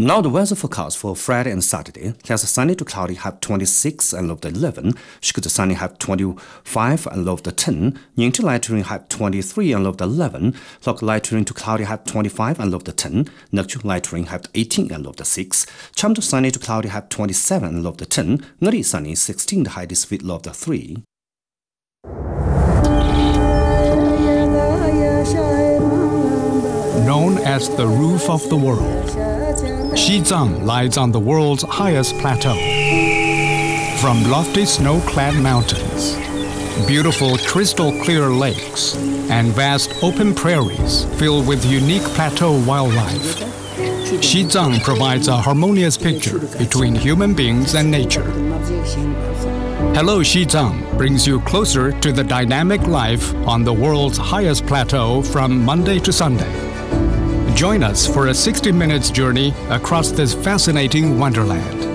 Now the weather forecast for Friday and Saturday has sunny to cloudy high 26 and low of 11, Shikuta sunny high 25 and low of 10, Yingti light rain high 23 and low of 11, Lok light rain to cloudy high 25 and low of 10, Nakchu light rain high 18 and low of 6, Chamto sunny to cloudy high 27 and low of 10, Ngari sunny 16 high this with low of 3. Known as the roof of the world, Xizang lies on the world's highest plateau. From lofty snow-clad mountains, beautiful crystal-clear lakes, and vast open prairies filled with unique plateau wildlife, Xizang provides a harmonious picture between human beings and nature. Hello Xizang brings you closer to the dynamic life on the world's highest plateau from Monday to Sunday. Join us for a 60 minutes journey across this fascinating wonderland.